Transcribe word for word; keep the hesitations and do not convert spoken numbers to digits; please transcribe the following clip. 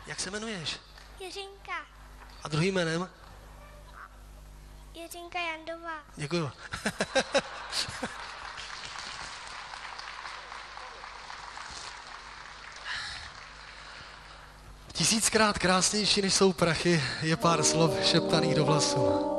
Jak se jmenuješ? Jiřinka. A druhým jménem? Jiřinka Jandová. Děkuju. Tisíckrát krásnější, než jsou prachy, je pár slov šeptaných do vlasu.